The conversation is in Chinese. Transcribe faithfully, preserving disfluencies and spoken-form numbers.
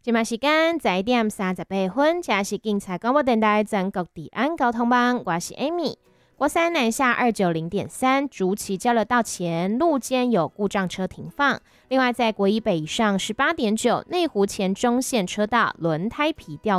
现在时间十一点三十八分，这是警察广播电台全国治安交通网，我是 Amy。国三南下二九零点三，竹崎交流道前路肩有故障车停放。另外，在国一北以上十八点九，内湖前中线车道轮胎皮掉